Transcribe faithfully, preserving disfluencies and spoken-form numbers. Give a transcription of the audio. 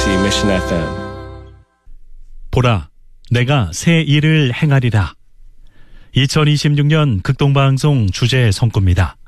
케이비씨 Mission 에프엠. 보라, 내가 새 일을 행하리라. 이천이십육 년 극동방송 주제 성구입니다.